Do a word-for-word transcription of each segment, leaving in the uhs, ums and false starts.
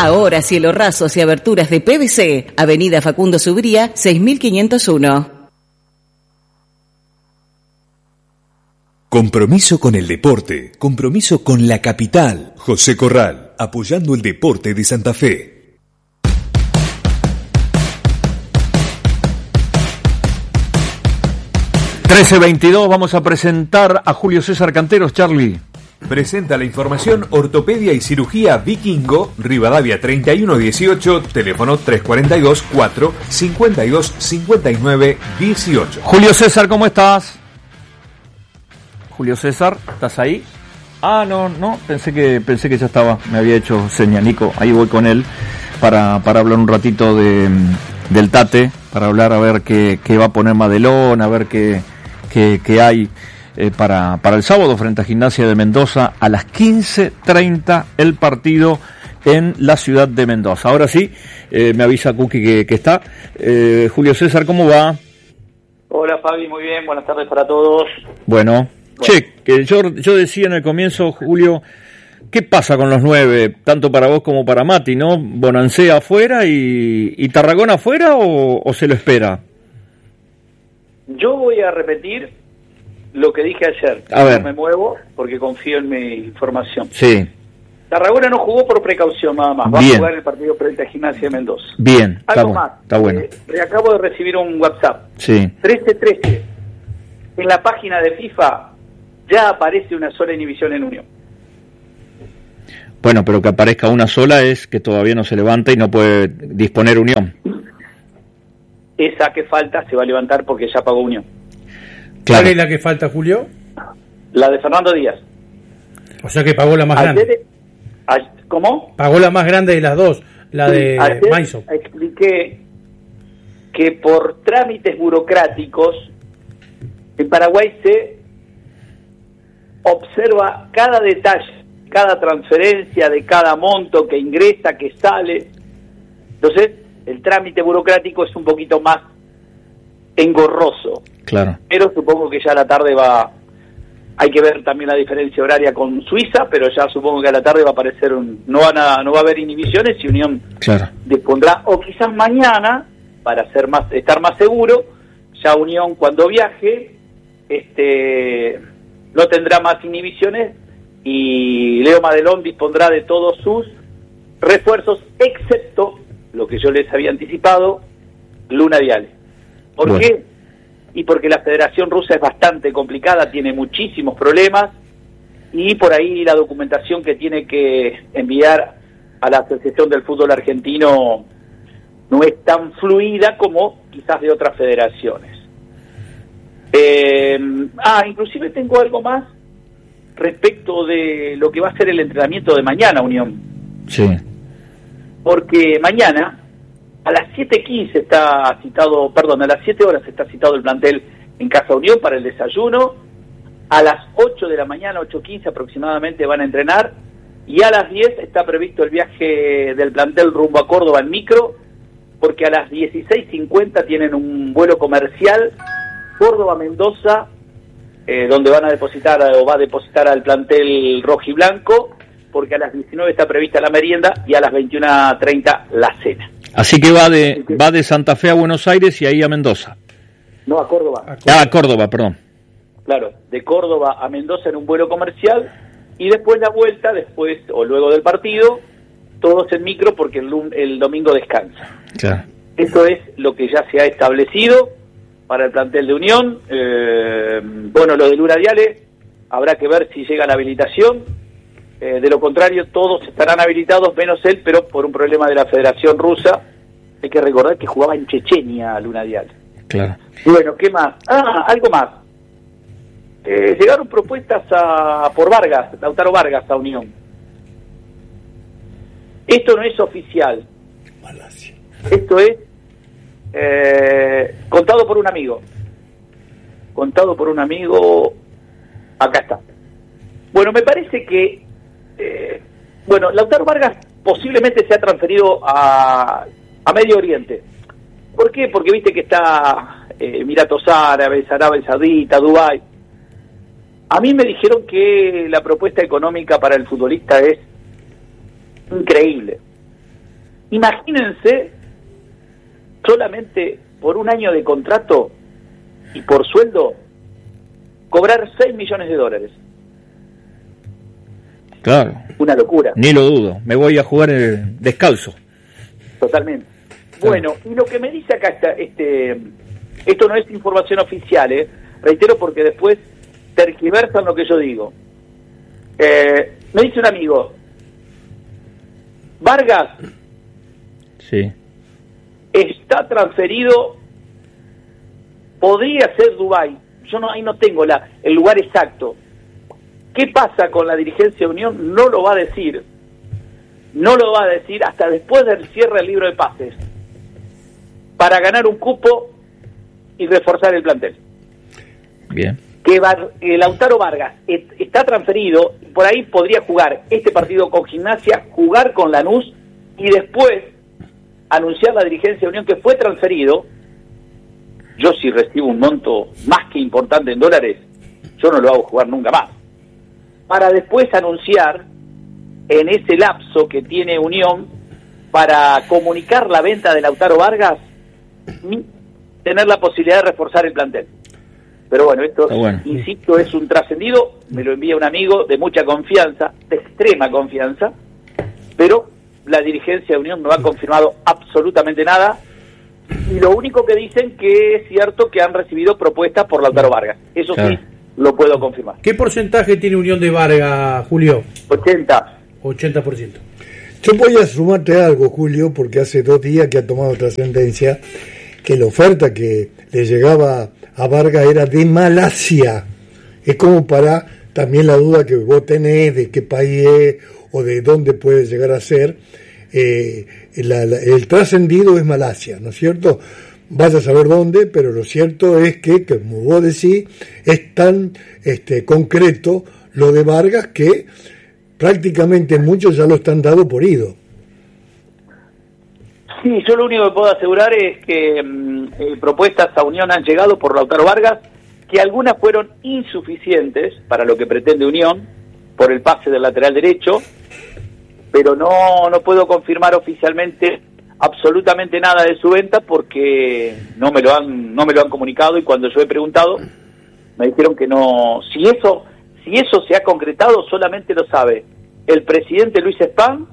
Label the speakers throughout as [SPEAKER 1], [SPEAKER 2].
[SPEAKER 1] Ahora cielo rasos y aberturas de P V C. Avenida Facundo Subría, seis mil quinientos uno.
[SPEAKER 2] Compromiso con el deporte, compromiso con la capital. José Corral, apoyando el deporte de Santa Fe.
[SPEAKER 3] trece veintidós, vamos a presentar a Julio César Canteros, Charlie.
[SPEAKER 2] Presenta la información Ortopedia y Cirugía Vikingo, Rivadavia treinta y uno dieciocho, teléfono tres cuatro dos, cuatro cinco dos, cinco nueve uno ocho.
[SPEAKER 3] Julio César, ¿cómo estás? Julio César, ¿estás ahí? Ah, no, no, pensé que pensé que ya estaba, me había hecho seña, Nico, ahí voy con él para, para hablar un ratito de, del Tate, para hablar a ver qué, qué va a poner Madelón, a ver qué, qué, qué hay eh, para, para el sábado frente a Gimnasia de Mendoza a las quince treinta el partido en la ciudad de Mendoza. Ahora sí, eh, me avisa Cookie que, que está. Eh, Julio César, ¿cómo va?
[SPEAKER 4] Hola Fabi, muy bien, buenas tardes para todos.
[SPEAKER 3] Bueno. Bueno. Che, que yo, yo decía en el comienzo, Julio, ¿qué pasa con los nueve, tanto para vos como para Mati, no? ¿Bonancea afuera y, y Tarragona afuera o, o se lo espera?
[SPEAKER 4] Yo voy a repetir lo que dije ayer.
[SPEAKER 3] A ver.
[SPEAKER 4] No me muevo porque confío en mi información.
[SPEAKER 3] Sí.
[SPEAKER 4] Tarragona no jugó por precaución nada más. Va
[SPEAKER 3] Bien.
[SPEAKER 4] a jugar el partido frente a Gimnasia de Mendoza.
[SPEAKER 3] Bien.
[SPEAKER 4] Algo
[SPEAKER 3] está
[SPEAKER 4] más.
[SPEAKER 3] Bu- está bueno.
[SPEAKER 4] Eh, acabo de recibir un WhatsApp.
[SPEAKER 3] Sí.
[SPEAKER 4] trece trece. En la página de FIFA ya aparece una sola inhibición en Unión.
[SPEAKER 3] Bueno, pero que aparezca una sola es que todavía no se levanta y no puede disponer Unión.
[SPEAKER 4] Esa que falta se va a levantar porque ya pagó Unión.
[SPEAKER 3] Claro.
[SPEAKER 5] ¿Cuál es la que falta, Julio?
[SPEAKER 4] La de Fernando Díaz.
[SPEAKER 5] O sea que pagó la más
[SPEAKER 4] Ayer,
[SPEAKER 5] grande.
[SPEAKER 4] a- ¿Cómo?
[SPEAKER 5] Pagó la más grande de las dos, la de
[SPEAKER 4] Ayer
[SPEAKER 5] Maiso.
[SPEAKER 4] expliqué que por trámites burocráticos en Paraguay se observa cada detalle, cada transferencia de cada monto que ingresa, que sale. Entonces, el trámite burocrático es un poquito más engorroso.
[SPEAKER 3] Claro.
[SPEAKER 4] Pero supongo que ya a la tarde va... Hay que ver también la diferencia horaria con Suiza, pero ya supongo que a la tarde va a aparecer un... No, van a, no va a haber inhibiciones y Unión
[SPEAKER 3] Claro.
[SPEAKER 4] dispondrá, o quizás mañana, para ser más, estar más seguro, ya Unión cuando viaje, este, no tendrá más inhibiciones y Leo Madelón dispondrá de todos sus refuerzos, excepto lo que yo les había anticipado, Luna Viale. ¿Por
[SPEAKER 3] Bueno.
[SPEAKER 4] qué? Y porque la Federación Rusa es bastante complicada, tiene muchísimos problemas y por ahí la documentación que tiene que enviar a la Asociación del Fútbol Argentino no es tan fluida como quizás de otras federaciones. Eh, ah, inclusive tengo algo más respecto de lo que va a ser el entrenamiento de mañana, Unión.
[SPEAKER 3] Sí.
[SPEAKER 4] Porque mañana a las siete quince está citado, perdón, a las siete horas está citado el plantel en Casa Unión para el desayuno. A las ocho de la mañana, ocho quince aproximadamente, van a entrenar. Y a las diez está previsto el viaje del plantel rumbo a Córdoba en micro, porque a las dieciséis cincuenta tienen un vuelo comercial Córdoba-Mendoza, eh, donde van a depositar o va a depositar al plantel rojiblanco, porque a las diecinueve está prevista la merienda y a las veintiuna treinta la cena.
[SPEAKER 3] Así que va de va de Santa Fe a Buenos Aires y ahí a Mendoza.
[SPEAKER 4] No, a Córdoba.
[SPEAKER 5] A Córdoba.
[SPEAKER 3] Ah, a Córdoba, perdón.
[SPEAKER 4] Claro, de Córdoba a Mendoza en un vuelo comercial y después la vuelta, después o luego del partido, todos en micro porque el, lun- el domingo descansa.
[SPEAKER 3] Claro.
[SPEAKER 4] Eso es lo que ya se ha establecido para el plantel de Unión. Eh, bueno, lo de Luna Viale, habrá que ver si llega la habilitación. Eh, de lo contrario, todos estarán habilitados, menos él, pero por un problema de la Federación Rusa. Hay que recordar que jugaba en Chechenia Luna Viale.
[SPEAKER 3] Claro.
[SPEAKER 4] Bueno, ¿qué más? Ah, algo más. Eh, llegaron propuestas a, por Vargas, Lautaro Vargas a Unión. Esto no es oficial. Esto es eh, contado por un amigo. Contado por un amigo. Acá está. Bueno, me parece que eh, bueno, Lautaro Vargas posiblemente se ha transferido a, a Medio Oriente. ¿Por qué? Porque viste que está eh, Emiratos Árabes, Arabia Saudita, Dubái. A mí me dijeron que la propuesta económica para el futbolista es increíble. Imagínense solamente por un año de contrato y por sueldo cobrar seis millones de dólares.
[SPEAKER 3] Claro.
[SPEAKER 4] Una locura.
[SPEAKER 3] Ni lo dudo. Me voy a jugar eh, descalzo.
[SPEAKER 4] Totalmente. Bueno, y lo que me dice acá, está, este, esto no es información oficial, ¿eh? Reitero, porque después tergiversan lo que yo digo. Eh, me dice un amigo, Vargas
[SPEAKER 3] sí.
[SPEAKER 4] está transferido, podría ser Dubái, yo no ahí no tengo la, el lugar exacto. ¿Qué pasa con la dirigencia de Unión? No lo va a decir, no lo va a decir hasta después del cierre del libro de pases, para ganar un cupo y reforzar el plantel.
[SPEAKER 3] Bien.
[SPEAKER 4] Que Bar, eh, Lautaro Vargas et, está transferido, por ahí podría jugar este partido con Gimnasia, jugar con Lanús y después anunciar la dirigencia de Unión que fue transferido. Yo si recibo un monto más que importante en dólares, yo no lo hago jugar nunca más. Para después anunciar en ese lapso que tiene Unión para comunicar la venta de Lautaro Vargas, tener la posibilidad de reforzar el plantel. Pero bueno, esto, bueno. insisto, es un trascendido, me lo envía un amigo de mucha confianza, de extrema confianza, pero la dirigencia de Unión no ha confirmado absolutamente nada, y lo único que dicen que es cierto que han recibido propuestas por Lautaro Vargas. Eso claro. sí, lo puedo confirmar.
[SPEAKER 5] ¿Qué porcentaje tiene Unión de Vargas, Julio?
[SPEAKER 4] ochenta.
[SPEAKER 5] ochenta por ciento.
[SPEAKER 6] Yo voy a sumarte algo, Julio, porque hace dos días que ha tomado trascendencia que la oferta que le llegaba a Vargas era de Malasia. Es como para también la duda que vos tenés de qué país es o de dónde puede llegar a ser. Eh, la, la, el trascendido es Malasia, ¿no es cierto? Vaya a saber dónde, pero lo cierto es que, como vos decís, es tan este, concreto lo de Vargas que prácticamente muchos ya lo están dando por ido.
[SPEAKER 4] Sí, yo lo único que puedo asegurar es que eh, propuestas a Unión han llegado por Lautaro Vargas, que algunas fueron insuficientes para lo que pretende Unión, por el pase del lateral derecho, pero no, no puedo confirmar oficialmente absolutamente nada de su venta porque no me lo han, no me lo han comunicado, y cuando yo he preguntado me dijeron que no. Si eso, si eso se ha concretado, solamente lo sabe el presidente Luis Spam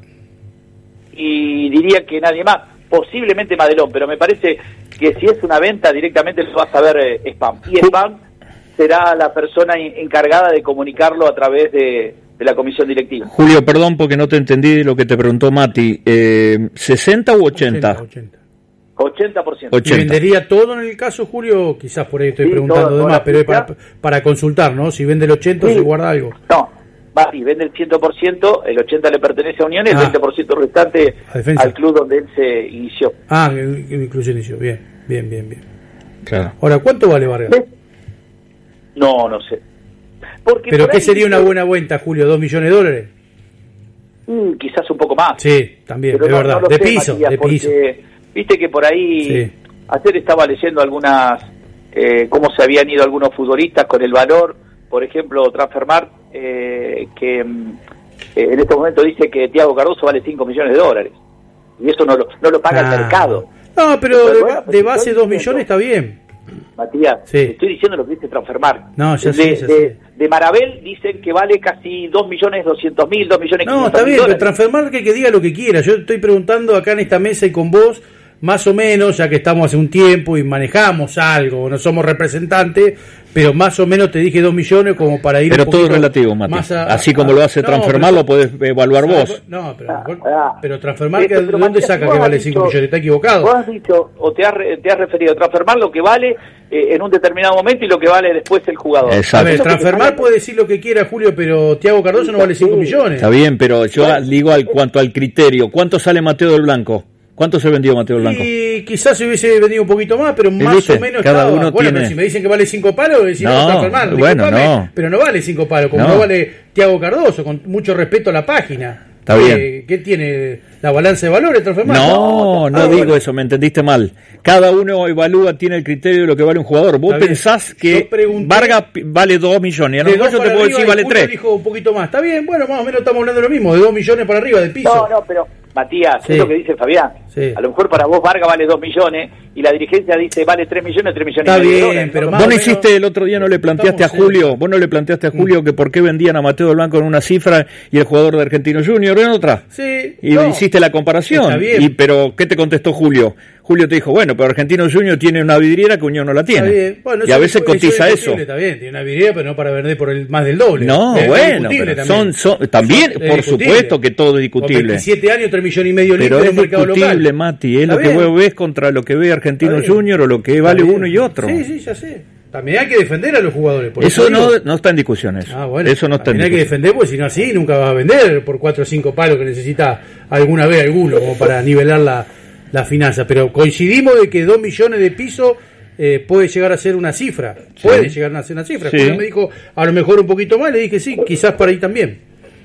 [SPEAKER 4] y diría que nadie más. Posiblemente Madelón, pero me parece que si es una venta directamente lo va a saber eh, Spam. Y Spam será la persona encargada de comunicarlo a través de, de la comisión directiva.
[SPEAKER 3] Julio, perdón porque no te entendí lo que te preguntó Mati. Eh, ¿sesenta u ochenta?
[SPEAKER 5] ochenta.
[SPEAKER 4] ochenta por ciento.
[SPEAKER 5] ¿Y vendería todo en el caso, Julio? Quizás por ahí estoy sí, preguntando todo, de más, pero es para, para consultar, ¿no? Si vende el ochenta sí. o se guarda algo.
[SPEAKER 4] No. Va, y vende el cien por ciento, el ochenta por ciento le pertenece a Unión y el ah, veinte por ciento restante al club donde él se inició.
[SPEAKER 5] Ah, el club se inició, bien, bien, bien, bien. Claro. Ahora, ¿cuánto vale Vargas? ¿Ves?
[SPEAKER 4] No, no sé. Porque
[SPEAKER 5] ¿Pero qué sería una buena venta, Julio? ¿Dos millones de dólares?
[SPEAKER 4] Mm, quizás un poco más.
[SPEAKER 5] Sí, también,
[SPEAKER 4] pero
[SPEAKER 5] es
[SPEAKER 4] no,
[SPEAKER 5] verdad.
[SPEAKER 4] No
[SPEAKER 5] de
[SPEAKER 4] sé,
[SPEAKER 5] piso,
[SPEAKER 4] Matías,
[SPEAKER 5] de piso.
[SPEAKER 4] Viste que por ahí, sí. ayer estaba leyendo algunas, eh, cómo se habían ido algunos futbolistas con el valor. Por ejemplo, Transfermarkt, eh, que eh, en este momento dice que Thiago Cardoso vale cinco millones de dólares. Y eso no lo, no lo paga ah. el mercado.
[SPEAKER 5] No, pero, pero de, bueno, de base dos millones está bien.
[SPEAKER 4] Matías, sí. estoy diciendo lo que dice Transfermarkt.
[SPEAKER 5] No, ya
[SPEAKER 4] de,
[SPEAKER 5] sé, ya
[SPEAKER 4] de,
[SPEAKER 5] sé.
[SPEAKER 4] de Marabel dicen que vale casi dos millones doscientos mil, dos millones
[SPEAKER 5] No, está bien, pero Transfermarkt que, que diga lo que quiera. Yo estoy preguntando acá en esta mesa y con vos, más o menos, ya que estamos hace un tiempo y manejamos algo, no somos representantes, pero más o menos te dije dos millones como para ir
[SPEAKER 3] pero
[SPEAKER 5] un
[SPEAKER 3] todo es relativo, Mati. A, Así como a, lo hace no, Transfermarkt, lo podés evaluar
[SPEAKER 5] no,
[SPEAKER 3] vos.
[SPEAKER 5] No, pero, ah, pero Transfermarkt, ¿de dónde Matías, saca que vale cinco millones? ¿Está equivocado?
[SPEAKER 4] Vos has dicho, o te has, te has referido a Transfermarkt lo que vale eh, en un determinado momento y lo que vale después el jugador.
[SPEAKER 5] Exacto. A ver, Transfermarkt puede decir lo que quiera, Julio, pero Thiago Cardoso no vale cinco millones.
[SPEAKER 3] Está bien, pero yo bueno. digo al cuanto al criterio. ¿Cuánto sale Mateo del Blanco? ¿Cuánto se vendió Mateo Blanco?
[SPEAKER 5] Y quizás se hubiese vendido un poquito más, pero más
[SPEAKER 3] ¿viste?
[SPEAKER 5] o menos
[SPEAKER 3] Cada
[SPEAKER 5] estaba.
[SPEAKER 3] uno
[SPEAKER 5] bueno,
[SPEAKER 3] tiene...
[SPEAKER 5] pero si me dicen que vale cinco palos, decir,
[SPEAKER 3] no,
[SPEAKER 5] no está mal,
[SPEAKER 3] bueno, no.
[SPEAKER 5] pero no vale cinco palos, como no, no vale Thiago Cardoso, con mucho respeto a la página.
[SPEAKER 3] Está
[SPEAKER 5] ¿Qué,
[SPEAKER 3] bien.
[SPEAKER 5] ¿Qué tiene la balanza de valores, Transfermarkt?
[SPEAKER 3] No, no, no ah, digo bueno. eso, me entendiste mal. Cada uno evalúa, tiene el criterio de lo que vale un jugador. Vos está pensás bien. que pregunté, Vargas vale dos millones, a lo mejor yo te puedo decir vale tres.
[SPEAKER 5] Dijo un poquito más. Está bien, bueno, más o menos estamos hablando de lo mismo, de dos millones para arriba, de piso.
[SPEAKER 4] No, no, pero Matías,
[SPEAKER 5] Sí.
[SPEAKER 4] es lo que dice Fabián.
[SPEAKER 5] Sí.
[SPEAKER 4] A lo mejor para vos Vargas vale dos millones y la dirigencia dice vale tres millones, tres millones
[SPEAKER 5] Está
[SPEAKER 4] y medio de
[SPEAKER 5] bien,
[SPEAKER 4] dólares.
[SPEAKER 5] pero
[SPEAKER 4] ¿no?
[SPEAKER 5] más
[SPEAKER 3] Vos
[SPEAKER 5] o
[SPEAKER 3] no
[SPEAKER 5] menos-
[SPEAKER 3] hiciste el otro día, no le planteaste a
[SPEAKER 5] Estamos
[SPEAKER 3] Julio,
[SPEAKER 5] cerca.
[SPEAKER 3] vos no le planteaste a Julio que por qué vendían a Mateo del Banco en una cifra y el jugador de Argentino Junior en otra.
[SPEAKER 5] Sí,
[SPEAKER 3] Y
[SPEAKER 5] no.
[SPEAKER 3] hiciste la comparación.
[SPEAKER 5] Está bien.
[SPEAKER 3] Y, pero, ¿qué te contestó Julio? Julio te dijo, bueno, pero Argentino Junior tiene una vidriera que Unión no la
[SPEAKER 5] Está
[SPEAKER 3] tiene.
[SPEAKER 5] bien. Bueno,
[SPEAKER 3] y a
[SPEAKER 5] eso-
[SPEAKER 3] veces
[SPEAKER 5] eso
[SPEAKER 3] cotiza
[SPEAKER 5] es
[SPEAKER 3] eso.
[SPEAKER 5] discutible, Está bien, tiene una vidriera, pero no para vender por el más del doble.
[SPEAKER 3] No,
[SPEAKER 5] Es
[SPEAKER 3] bueno,
[SPEAKER 5] discutible
[SPEAKER 3] pero
[SPEAKER 5] también.
[SPEAKER 3] son, son- también,
[SPEAKER 5] Es
[SPEAKER 3] por
[SPEAKER 5] discutible.
[SPEAKER 3] supuesto que todo es
[SPEAKER 5] Con
[SPEAKER 3] discutible.
[SPEAKER 5] veintisiete años, tres millones y medio
[SPEAKER 3] Pero
[SPEAKER 5] libres en
[SPEAKER 3] es
[SPEAKER 5] el mercado
[SPEAKER 3] discutible,
[SPEAKER 5] local.
[SPEAKER 3] Mati, es
[SPEAKER 5] Está
[SPEAKER 3] lo que
[SPEAKER 5] bien.
[SPEAKER 3] vos ves contra lo que ve Argentino
[SPEAKER 5] Está bien.
[SPEAKER 3] Junior o lo que
[SPEAKER 5] Está
[SPEAKER 3] vale
[SPEAKER 5] bien.
[SPEAKER 3] uno y otro.
[SPEAKER 5] Sí, sí, ya sé. También hay que defender a los jugadores. Por
[SPEAKER 3] Eso no,
[SPEAKER 5] digo.
[SPEAKER 3] no está en discusión eso.
[SPEAKER 5] Ah, bueno,
[SPEAKER 3] eso no está en
[SPEAKER 5] también hay que
[SPEAKER 3] discusión.
[SPEAKER 5] defender, porque si no así nunca vas a vender por cuatro o cinco palos que necesita alguna vez alguno, como para nivelar la, la finanza. Pero coincidimos de que dos millones de pisos eh, puede llegar a ser una cifra. Puede llegar a ser una cifra.
[SPEAKER 3] Sí.
[SPEAKER 5] Julio me dijo, a lo mejor un poquito más, le dije sí, quizás por ahí también.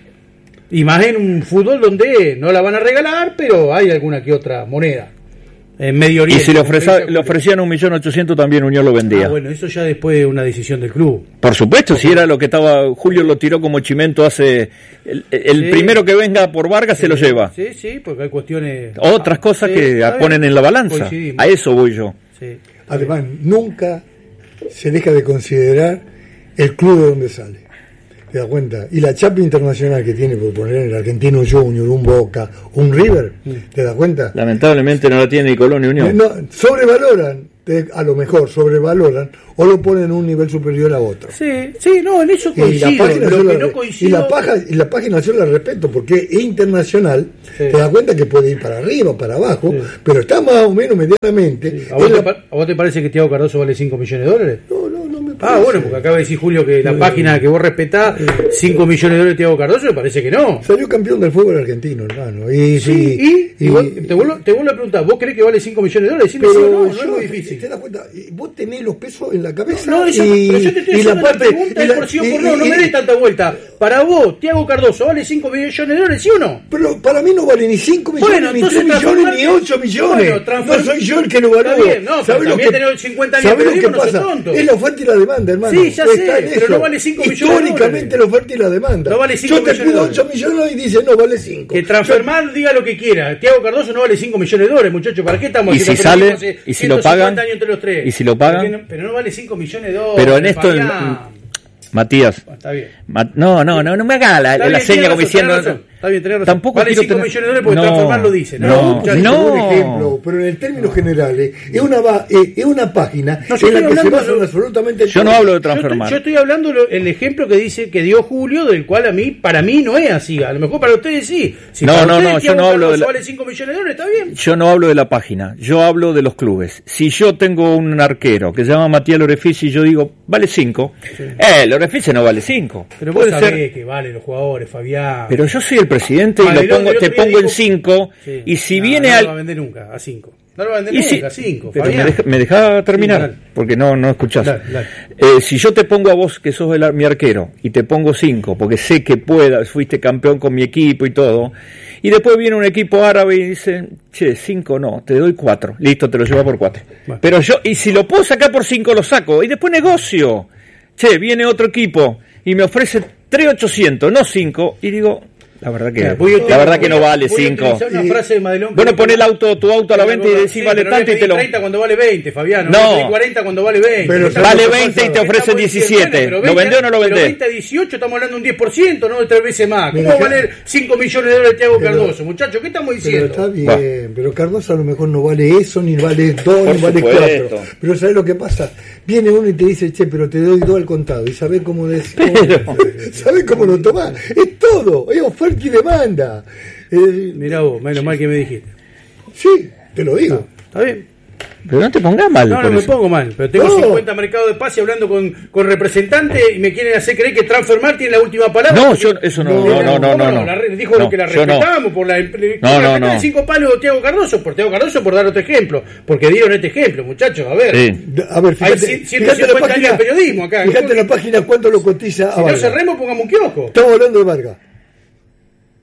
[SPEAKER 5] Y más en un fútbol donde no la van a regalar, pero hay alguna que otra moneda. En Medio
[SPEAKER 3] Y
[SPEAKER 5] Oriente.
[SPEAKER 3] si le,
[SPEAKER 5] como
[SPEAKER 3] ofreza-
[SPEAKER 5] dice
[SPEAKER 3] le
[SPEAKER 5] Julio.
[SPEAKER 3] ofrecían un millón ochocientos también Unión lo vendía.
[SPEAKER 5] Ah, bueno, eso ya después de una decisión del club.
[SPEAKER 3] Por supuesto, si era lo que estaba, Julio lo tiró como chimento hace, el, el
[SPEAKER 5] Sí.
[SPEAKER 3] primero que venga por Vargas se lo lleva.
[SPEAKER 5] Sí, sí, porque hay cuestiones...
[SPEAKER 3] Otras cosas
[SPEAKER 5] Sí,
[SPEAKER 3] que
[SPEAKER 5] está
[SPEAKER 3] ponen
[SPEAKER 5] bien.
[SPEAKER 3] en la balanza.
[SPEAKER 5] Coincidimos.
[SPEAKER 3] A eso voy yo.
[SPEAKER 5] Sí.
[SPEAKER 6] Además, nunca se deja de considerar el club de donde sale. ¿Te das cuenta? Y la chapa internacional que tiene, por poner el Argentino Junior, un Boca, un River, ¿te das cuenta?
[SPEAKER 3] Lamentablemente no la tiene ni Colón ni Unión.
[SPEAKER 6] No, sobrevaloran, te- a lo mejor sobrevaloran, o lo ponen en un nivel superior a otro.
[SPEAKER 5] Sí, sí, no, en eso
[SPEAKER 6] Y la
[SPEAKER 5] coincido.
[SPEAKER 6] página
[SPEAKER 5] Lo
[SPEAKER 6] yo
[SPEAKER 5] que
[SPEAKER 6] la,
[SPEAKER 5] no
[SPEAKER 6] y
[SPEAKER 5] coincido...
[SPEAKER 6] la, paja, y la página yo la respeto porque es internacional,
[SPEAKER 5] Sí.
[SPEAKER 6] te das cuenta que puede ir para arriba, para abajo,
[SPEAKER 5] Sí.
[SPEAKER 6] pero está más o menos medianamente.
[SPEAKER 5] ¿A vos,
[SPEAKER 6] en
[SPEAKER 5] te,
[SPEAKER 6] la-
[SPEAKER 5] pa- ¿A vos te parece que Thiago Cardoso vale cinco millones de dólares?
[SPEAKER 6] No, no, no me
[SPEAKER 5] Ah,
[SPEAKER 6] parece.
[SPEAKER 5] bueno, porque acaba de decir Julio que la página que vos respetás, cinco millones de dólares de Thiago Cardoso, me parece que no.
[SPEAKER 6] Salió campeón del fútbol argentino, hermano. Y,
[SPEAKER 5] Sí, y,
[SPEAKER 6] y-
[SPEAKER 5] y vos- te, vuelvo, te vuelvo a preguntar, ¿vos crees que vale cinco millones de dólares? Decime
[SPEAKER 6] pero
[SPEAKER 5] sí o no, no
[SPEAKER 6] yo-
[SPEAKER 5] es muy difícil.
[SPEAKER 6] ¿Te das cuenta? Y vos tenés los pesos en la cabeza.
[SPEAKER 5] No, eso,
[SPEAKER 6] y,
[SPEAKER 5] pero yo te estoy
[SPEAKER 6] y
[SPEAKER 5] haciendo la pregunta de por sí o por no, no me des tanta vuelta. Para vos, Thiago Cardoso, ¿vale cinco millones de dólares, sí o no?
[SPEAKER 6] Pero para mí no vale ni cinco millones,
[SPEAKER 5] Bueno,
[SPEAKER 6] ni
[SPEAKER 5] entonces
[SPEAKER 6] tres millones,
[SPEAKER 5] transformarte-
[SPEAKER 6] ni ocho millones.
[SPEAKER 5] Bueno, transform-
[SPEAKER 6] No soy yo el que lo
[SPEAKER 5] Está
[SPEAKER 6] valúo.
[SPEAKER 5] bien, no, pero
[SPEAKER 6] ¿Sabés lo
[SPEAKER 5] también
[SPEAKER 6] que-
[SPEAKER 5] tener cincuenta años de
[SPEAKER 6] ¿sabés lo que
[SPEAKER 5] periodismo, no
[SPEAKER 6] pasa?
[SPEAKER 5] sos tonto.
[SPEAKER 6] Es la oferta y la demanda, hermano.
[SPEAKER 5] Sí, ya
[SPEAKER 6] Está
[SPEAKER 5] sé,
[SPEAKER 6] en
[SPEAKER 5] pero
[SPEAKER 6] eso.
[SPEAKER 5] no vale cinco millones de
[SPEAKER 6] Históricamente
[SPEAKER 5] dólares.
[SPEAKER 6] la oferta y la demanda.
[SPEAKER 5] No vale cinco
[SPEAKER 6] yo te
[SPEAKER 5] millones de
[SPEAKER 6] pido
[SPEAKER 5] dólares.
[SPEAKER 6] ocho millones y dice no, vale cinco.
[SPEAKER 5] Que Transfermar diga lo que quiera. Thiago Cardoso no vale cinco millones de dólares, muchachos. ¿Para qué estamos
[SPEAKER 3] Y si
[SPEAKER 5] haciendo
[SPEAKER 3] sale,
[SPEAKER 5] periodismo hace
[SPEAKER 3] y si lo
[SPEAKER 5] ciento cincuenta
[SPEAKER 3] pagan,
[SPEAKER 5] años entre los tres?
[SPEAKER 3] y si lo pagan.
[SPEAKER 5] Pero, pero no vale cinco millones de dólares.
[SPEAKER 3] Pero en esto, el-
[SPEAKER 5] Fabián.
[SPEAKER 3] Matías,
[SPEAKER 5] Está bien.
[SPEAKER 3] Ma- no, no, no, no me haga la,
[SPEAKER 5] Está
[SPEAKER 3] la
[SPEAKER 5] bien,
[SPEAKER 3] seña
[SPEAKER 5] tiene
[SPEAKER 3] como
[SPEAKER 5] razón, tiene
[SPEAKER 3] diciendo.
[SPEAKER 5] razón. Está bien, tenés razón.
[SPEAKER 3] Tampoco
[SPEAKER 5] Vale
[SPEAKER 3] quiero
[SPEAKER 5] cinco
[SPEAKER 3] tener-
[SPEAKER 5] millones de dólares porque
[SPEAKER 3] No,
[SPEAKER 5] Transformar lo dice. No,
[SPEAKER 3] no,
[SPEAKER 6] Ya,
[SPEAKER 3] no.
[SPEAKER 6] un ejemplo, pero en términos generales es una va- eh, es una página
[SPEAKER 5] No, yo
[SPEAKER 6] en la
[SPEAKER 5] estoy
[SPEAKER 6] que se
[SPEAKER 5] hablando
[SPEAKER 6] basan
[SPEAKER 5] de-
[SPEAKER 6] absolutamente
[SPEAKER 3] Yo no
[SPEAKER 6] todo.
[SPEAKER 3] hablo de
[SPEAKER 5] Yo estoy,
[SPEAKER 3] Transfermar.
[SPEAKER 5] yo estoy hablando lo- el ejemplo que dice que dio Julio, del cual a mí, para mí no es así. A lo mejor para ustedes sí. Si
[SPEAKER 3] No,
[SPEAKER 5] para
[SPEAKER 3] no,
[SPEAKER 5] ustedes
[SPEAKER 3] no, yo
[SPEAKER 5] Thiago
[SPEAKER 3] no hablo de
[SPEAKER 5] Cardoso
[SPEAKER 3] la-
[SPEAKER 5] vale cinco millones de dólares, está bien.
[SPEAKER 3] Yo no hablo de la página, yo hablo de los clubes. Si yo tengo un arquero que se llama Matías Lorefici y yo digo, vale cinco, eh, Lorefici no vale cinco.
[SPEAKER 5] Pero vos
[SPEAKER 3] Puede
[SPEAKER 5] sabés
[SPEAKER 3] ser,
[SPEAKER 5] que valen los jugadores, Fabián.
[SPEAKER 3] pero yo soy el presidente y lo
[SPEAKER 5] Madelón
[SPEAKER 3] pongo,
[SPEAKER 5] del
[SPEAKER 3] te
[SPEAKER 5] otro día
[SPEAKER 3] pongo en
[SPEAKER 5] dijo-
[SPEAKER 3] cinco
[SPEAKER 5] Sí.
[SPEAKER 3] y si
[SPEAKER 5] No,
[SPEAKER 3] viene
[SPEAKER 5] no
[SPEAKER 3] al...
[SPEAKER 5] lo va a vender nunca, a cinco. No lo va a vender
[SPEAKER 3] Y si-
[SPEAKER 5] nunca, a cinco,
[SPEAKER 3] pero me
[SPEAKER 5] Fabián.
[SPEAKER 3] deja, me deja terminar,
[SPEAKER 5] Sí, dale.
[SPEAKER 3] porque no, no escuchás.
[SPEAKER 5] Dale, dale.
[SPEAKER 3] Eh, si yo te pongo a vos, que sos el ar- mi arquero, y te pongo cinco, porque sé que puedas, fuiste campeón con mi equipo y todo, y después viene un equipo árabe y dice, che, cinco no, te doy cuatro, listo, te lo llevo por cuatro.
[SPEAKER 5] Bueno.
[SPEAKER 3] Pero yo, y si lo puedo sacar por cinco, lo saco, y después negocio. Che, viene otro equipo y me ofrece tres ochocientos, no cinco, y digo, la verdad que,
[SPEAKER 5] Mira, voy a
[SPEAKER 3] la
[SPEAKER 5] utilizar-
[SPEAKER 3] verdad que no
[SPEAKER 5] voy a-
[SPEAKER 3] vale
[SPEAKER 5] voy a
[SPEAKER 3] cinco.
[SPEAKER 5] utilizar una frase de Madelón.
[SPEAKER 3] Bueno,
[SPEAKER 5] que-
[SPEAKER 3] pon el auto, tu auto a la
[SPEAKER 5] Sí,
[SPEAKER 3] venta y decís vale
[SPEAKER 5] pero
[SPEAKER 3] tanto
[SPEAKER 5] le
[SPEAKER 3] y te lo...
[SPEAKER 5] pedí treinta cuando vale veinte, Fabián. No,
[SPEAKER 3] No.
[SPEAKER 5] le pedí cuarenta cuando vale veinte.
[SPEAKER 6] Pero
[SPEAKER 5] Estamos-
[SPEAKER 3] Vale
[SPEAKER 6] Estamos
[SPEAKER 3] veinte y te
[SPEAKER 6] pasando.
[SPEAKER 3] ofrecen
[SPEAKER 5] estamos diciendo,
[SPEAKER 3] diecisiete.
[SPEAKER 5] pero
[SPEAKER 3] ¿Lo
[SPEAKER 5] veinte,
[SPEAKER 3] vendió o no lo
[SPEAKER 5] Pero
[SPEAKER 3] vendés?
[SPEAKER 5] veinte a dieciocho estamos hablando de un diez por ciento, no de tres veces más. ¿Cómo
[SPEAKER 6] Mira,
[SPEAKER 5] va a valer cinco millones de dólares Thiago
[SPEAKER 6] Pero-
[SPEAKER 5] Cardoso, muchachos? ¿Qué estamos
[SPEAKER 6] Pero
[SPEAKER 5] diciendo?
[SPEAKER 6] está bien, pero Cardoso a lo mejor no vale eso, ni vale dos,
[SPEAKER 3] Por
[SPEAKER 6] ni vale
[SPEAKER 3] supuesto.
[SPEAKER 6] cuatro. Pero ¿sabes lo que pasa? Viene uno y te dice, che, pero te doy dos al contado. ¿Y sabés cómo, des- cómo, ¿sabés cómo lo tomás? Es todo, es oferta y demanda. Eh,
[SPEAKER 5] Mirá vos, menos mal que me dijiste.
[SPEAKER 6] sí, te lo digo.
[SPEAKER 5] ¿Está bien?
[SPEAKER 3] Pero no te pongas mal.
[SPEAKER 5] No, no
[SPEAKER 3] por
[SPEAKER 5] me
[SPEAKER 3] eso.
[SPEAKER 5] pongo mal, pero tengo
[SPEAKER 6] No.
[SPEAKER 5] cincuenta mercados de pase hablando con, con representantes y me quieren hacer creer que Transfermar tiene la última palabra.
[SPEAKER 3] No,
[SPEAKER 5] porque-
[SPEAKER 3] yo eso no,
[SPEAKER 6] No,
[SPEAKER 3] no, no, no,
[SPEAKER 5] ¿Cómo
[SPEAKER 3] no, no.
[SPEAKER 5] La re- dijo
[SPEAKER 3] No,
[SPEAKER 5] que la
[SPEAKER 3] yo no.
[SPEAKER 5] respetamos por la le-
[SPEAKER 3] No, no,
[SPEAKER 5] respetar
[SPEAKER 3] no.
[SPEAKER 5] el cinco palos de Thiago Cardoso, por Thiago Cardoso, por dar otro ejemplo, porque dieron este ejemplo, muchachos, a ver.
[SPEAKER 3] Sí.
[SPEAKER 6] A ver,
[SPEAKER 5] Hay
[SPEAKER 6] fíjate,
[SPEAKER 5] cien- ciento
[SPEAKER 6] fíjate la
[SPEAKER 5] cincuenta años
[SPEAKER 6] página,
[SPEAKER 5] de periodismo acá.
[SPEAKER 6] fíjate la página cuánto lo cotiza a
[SPEAKER 5] Si no
[SPEAKER 6] Vargas.
[SPEAKER 5] cerremos, pongamos un kiosco.
[SPEAKER 6] Estamos hablando de Vargas.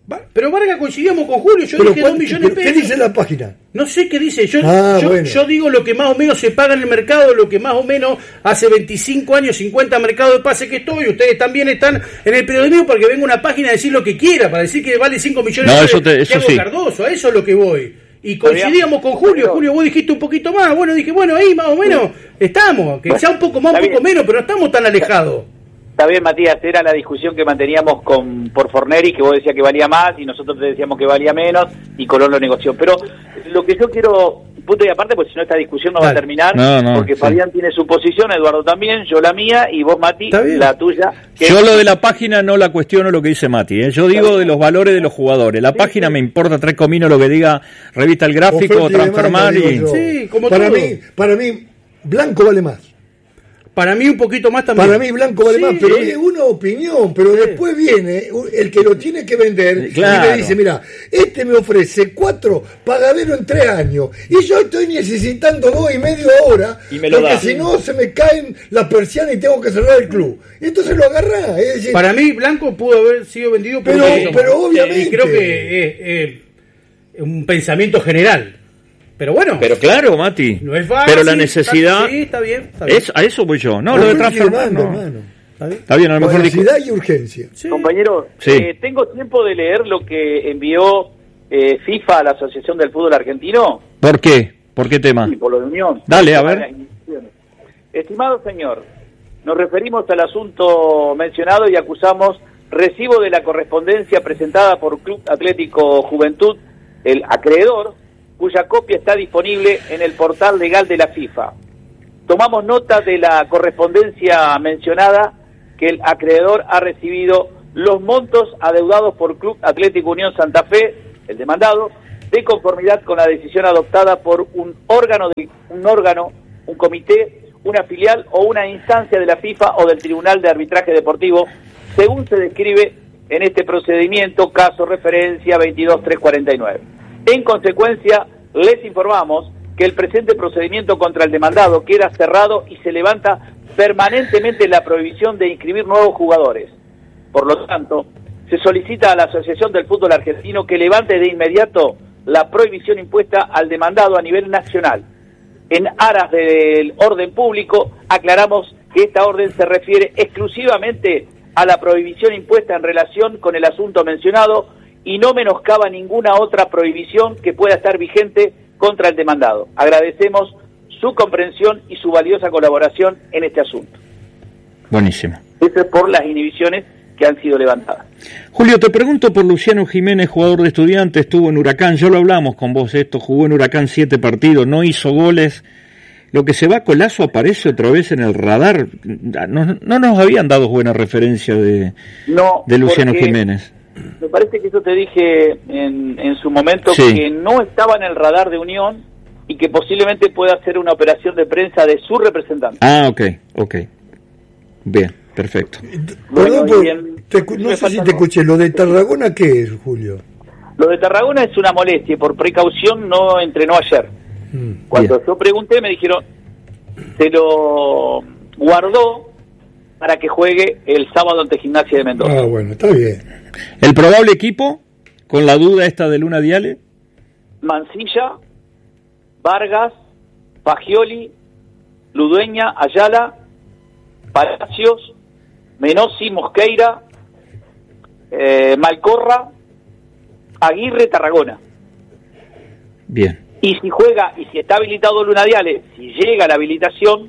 [SPEAKER 5] Pero Vargas coincidíamos con Julio, yo
[SPEAKER 6] pero
[SPEAKER 5] dije dos millones de pesos.
[SPEAKER 6] ¿Qué dice la página?
[SPEAKER 5] No sé qué dice, yo,
[SPEAKER 6] ah,
[SPEAKER 5] yo,
[SPEAKER 6] bueno.
[SPEAKER 5] yo digo lo que más o menos se paga en el mercado, lo que más o menos hace veinticinco años, cincuenta mercados de pase que estoy, ustedes también están en el periodismo para que venga una página a decir lo que quiera, para decir que vale cinco millones
[SPEAKER 3] no,
[SPEAKER 5] de
[SPEAKER 3] eso te, eso sí.
[SPEAKER 5] Cardoso, a eso es lo que voy. Y coincidíamos con Julio, Julio, vos dijiste un poquito más, bueno, dije, bueno, ahí más o menos estamos, que sea un poco más, un poco menos, pero no estamos tan alejados.
[SPEAKER 4] Está bien, Matías, era la discusión que manteníamos con por Forneri, que vos decías que valía más y nosotros te decíamos que valía menos y Colón lo negoció. Pero lo que yo quiero, punto y aparte, porque si no esta discusión no Dale. va a terminar, no, no, porque sí. Fabián tiene su posición, Eduardo también, yo la mía y vos, Mati, la tuya.
[SPEAKER 3] Que yo es... lo de la página no la cuestiono lo que dice Mati, ¿eh? Yo digo de los valores de los jugadores. La sí, página sí. me importa tres cominos lo que diga Revista El Gráfico, Transfermar y...
[SPEAKER 5] Sí, como
[SPEAKER 6] para
[SPEAKER 5] todo.
[SPEAKER 6] mí, para mí, Blanco vale más.
[SPEAKER 5] Para mí un poquito más también.
[SPEAKER 6] Para mí Blanco vale
[SPEAKER 5] sí,
[SPEAKER 6] más, pero
[SPEAKER 5] eh.
[SPEAKER 6] es una opinión, pero sí. después viene el que lo tiene que vender
[SPEAKER 3] claro.
[SPEAKER 6] y me dice, mira, este me ofrece cuatro pagadero en tres años y yo estoy necesitando dos y medio ahora
[SPEAKER 3] y me lo
[SPEAKER 6] porque
[SPEAKER 3] da.
[SPEAKER 6] si no se me caen las persianas y tengo que cerrar el club. Entonces lo agarrá. Es decir,
[SPEAKER 5] para mí Blanco pudo haber sido vendido por
[SPEAKER 6] pero,
[SPEAKER 5] un
[SPEAKER 6] pero obviamente.
[SPEAKER 5] Y creo que es, es, es un pensamiento general. Pero bueno.
[SPEAKER 3] Pero claro, Mati.
[SPEAKER 5] No es fácil,
[SPEAKER 3] pero la necesidad.
[SPEAKER 5] Está, sí, está bien. Está bien.
[SPEAKER 3] Es, a eso voy yo. No,
[SPEAKER 6] no
[SPEAKER 3] lo de transformar.
[SPEAKER 6] No.
[SPEAKER 3] Hermano. ¿Está bien? Está bien, a lo mejor.
[SPEAKER 6] Necesidad y urgencia.
[SPEAKER 4] Sí. Compañero,
[SPEAKER 3] sí.
[SPEAKER 4] eh, tengo tiempo de leer lo que envió eh, FIFA a la Asociación del Fútbol Argentino.
[SPEAKER 3] ¿Por qué? ¿Por qué tema?
[SPEAKER 4] Sí, por lo de Unión.
[SPEAKER 3] Dale, a ver.
[SPEAKER 4] Estimado señor, nos referimos al asunto mencionado y acusamos recibo de la correspondencia presentada por Club Atlético Juventud, el acreedor, cuya copia está disponible en el portal legal de la FIFA. Tomamos nota de la correspondencia mencionada que el acreedor ha recibido los montos adeudados por Club Atlético Unión Santa Fe, el demandado, de conformidad con la decisión adoptada por un órgano, de, un órgano, un comité, una filial o una instancia de la FIFA o del Tribunal de Arbitraje Deportivo, según se describe en este procedimiento, caso referencia veintidós mil trescientos cuarenta y nueve. En consecuencia, les informamos que el presente procedimiento contra el demandado queda cerrado y se levanta permanentemente la prohibición de inscribir nuevos jugadores. Por lo tanto, se solicita a la Asociación del Fútbol Argentino que levante de inmediato la prohibición impuesta al demandado a nivel nacional. En aras del orden público, aclaramos que esta orden se refiere exclusivamente a la prohibición impuesta en relación con el asunto mencionado y no menoscaba ninguna otra prohibición que pueda estar vigente contra el demandado. Agradecemos su comprensión y su valiosa colaboración en este asunto.
[SPEAKER 3] Buenísimo.
[SPEAKER 4] Eso es por las inhibiciones que han sido levantadas.
[SPEAKER 3] Julio, te pregunto por Luciano Jiménez, jugador de Estudiantes, estuvo en Huracán, ya lo hablamos con vos esto, jugó en Huracán siete partidos, no hizo goles. Lo que se va con Lazo aparece otra vez en el radar. No, no nos habían dado buena referencia de,
[SPEAKER 4] no,
[SPEAKER 3] de Luciano Jiménez.
[SPEAKER 4] Me parece que eso te dije en, en su momento,
[SPEAKER 3] sí.
[SPEAKER 4] que no estaba en el radar de Unión y que posiblemente pueda hacer una operación de prensa de su representante.
[SPEAKER 3] Ah, ok, ok. Bien, perfecto.
[SPEAKER 6] Bueno, Perdón, bien, te, no sé si te escuché, ¿lo de Tarragona qué es, Julio?
[SPEAKER 4] Lo de Tarragona es una molestia, por precaución no entrenó ayer. Mm, Cuando bien. yo pregunté me dijeron, se lo guardó para que juegue el sábado ante Gimnasia de Mendoza.
[SPEAKER 6] Ah, bueno, está bien.
[SPEAKER 3] ¿El probable equipo? Con la duda esta de Luna Diale.
[SPEAKER 4] Mancilla, Vargas, Fagioli, Ludueña, Ayala, Palacios, Menossi, Mosqueira, eh, Malcorra, Aguirre, Tarragona.
[SPEAKER 3] Bien.
[SPEAKER 4] Y si juega, y si está habilitado Luna Diale, si llega la habilitación,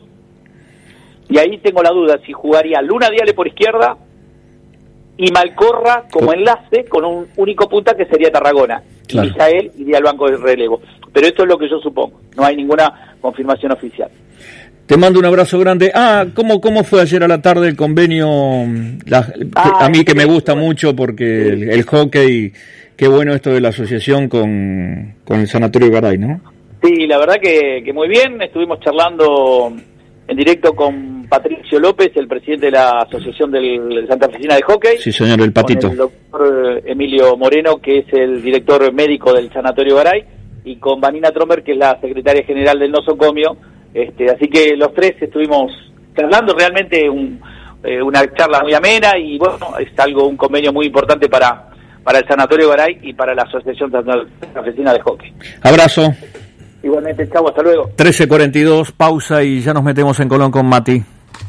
[SPEAKER 4] y ahí tengo la duda, si jugaría Luna Diale por izquierda y Malcorra como enlace con un único punta que sería Tarragona. Claro. Y Misael iría al banco de relevo. Pero esto es lo que yo supongo, no hay ninguna confirmación oficial.
[SPEAKER 3] Te mando un abrazo grande. Ah, ¿cómo, cómo fue ayer a la tarde el convenio? La, ah, a mí que me gusta bueno. mucho porque sí. el, el hockey, qué bueno esto de la asociación con, con el Sanatorio Garay, ¿no?
[SPEAKER 4] Sí, la verdad que, que muy bien. Estuvimos charlando en directo con Patricio López, el presidente de la Asociación del Santa Fecina de Hockey.
[SPEAKER 3] Sí, señor, el Patito.
[SPEAKER 4] Con el doctor Emilio Moreno, que es el director médico del Sanatorio Garay, y con Vanina Tromber, que es la secretaria general del nosocomio. Este, así que los tres estuvimos charlando, realmente un, eh, una charla muy amena y bueno, es algo, un convenio muy importante para, para el Sanatorio Garay y para la Asociación Santafesina de Hockey.
[SPEAKER 3] Abrazo.
[SPEAKER 4] Igualmente, chau, hasta luego.
[SPEAKER 3] trece cuarenta y dos, pausa y ya nos metemos en Colón con Mati.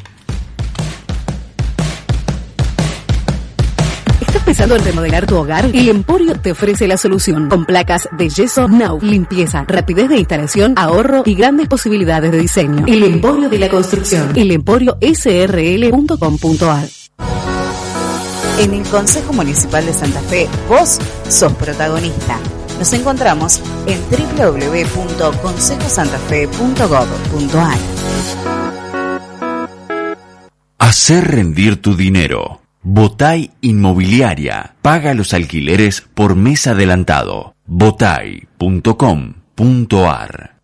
[SPEAKER 7] ¿Estás pensando en remodelar tu hogar? El Emporio te ofrece la solución. Con placas de yeso Now, limpieza, rapidez de instalación, ahorro y grandes posibilidades de diseño. El Emporio de la Construcción. El Emporio S R L punto com punto a r.
[SPEAKER 1] En el Consejo Municipal de Santa Fe, vos sos protagonista. Nos encontramos en doble u doble u doble u punto consejo santa fe punto gov punto a r.
[SPEAKER 8] Hacer rendir tu dinero. Botay Inmobiliaria. Paga los alquileres por mes adelantado. botay punto com punto a r.